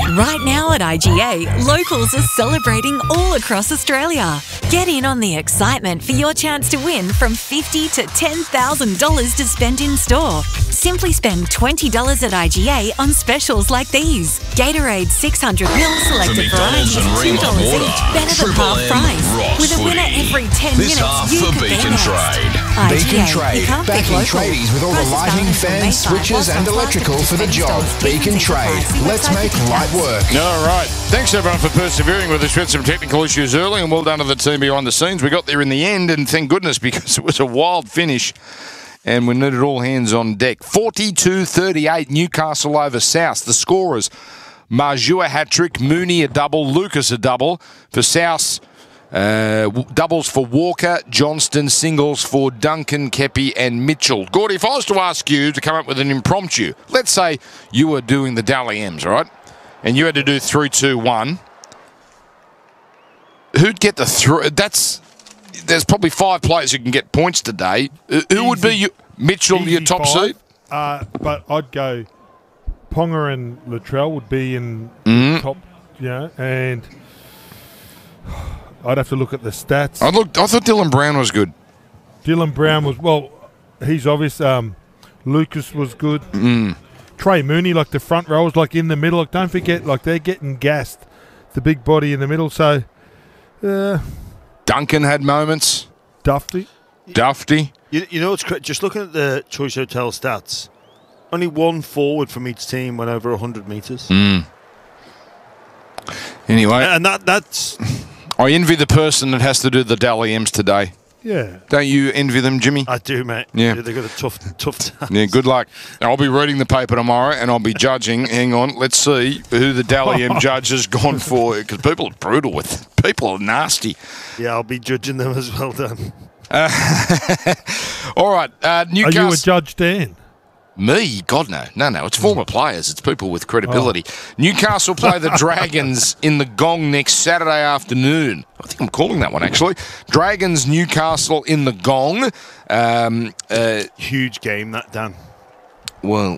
Right now at IGA, locals are celebrating all across Australia. Get in on the excitement for your chance to win from $50,000 to $10,000 to spend in store. Simply spend $20 at IGA on specials like these. Gatorade 600ml selected varieties, $2 each, better than half price. With a winner every 10 minutes, you could be next. IGA, Beacon Trade, backing tradies with all the lighting, fans, switches and electrical for the job. Beacon Trade, let's make light work. All right. Thanks, everyone, for persevering with us. We had some technical issues early, and well done to the team behind the scenes. We got there in the end, and thank goodness, because it was a wild finish, and we needed all hands on deck. 42-38, Newcastle over South. The scorers, Marju a hat-trick, Mooney a double, Lucas a double. For South, doubles for Walker, Johnston, singles for Duncan, Kepi and Mitchell. Gordy, if I was to ask you to come up with an impromptu, let's say you were doing the Dally M's, right? And you had to do 3, 2, 1. Who'd get the three? There's probably 5 players who can get points today. Who would be you? Mitchell, your top 5, seed? but I'd go Ponga and Latrell would be in top, and I'd have to look at the stats. I thought Dylan Brown was good. Dylan Brown was, he's obvious. Lucas was good. Trey Mooney, like the front rows, like in the middle. Like, don't forget, like they're getting gassed. The big body in the middle. So, Duncan had moments. Dufty. You know, it's just looking at the Choice Hotel stats. Only one forward from each team went over 100 metres. Anyway, and that's. I envy the person that has to do the Dally M's today. Yeah. Don't you envy them, Jimmy? I do, mate. Yeah. They've got a tough task. Yeah, good luck. I'll be reading the paper tomorrow and I'll be judging. Hang on, let's see who the Dally M judge has gone for, because people are brutal with. People are nasty. Yeah, I'll be judging them as well, Dan. All right, Newcastle. Are you a judge, Dan? Me? God, no. No, it's former players. It's people with credibility. Newcastle play the Dragons in the Gong next Saturday afternoon. I think I'm calling that one, actually. Dragons, Newcastle in the Gong. Huge game, that, Dan. Well,